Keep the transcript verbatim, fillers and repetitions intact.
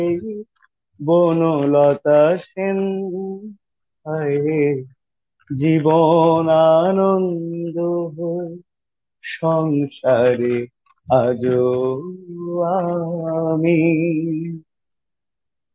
বনলতা সেন, হায় জীবন আনন্দ হই সংসারে আজো আমি।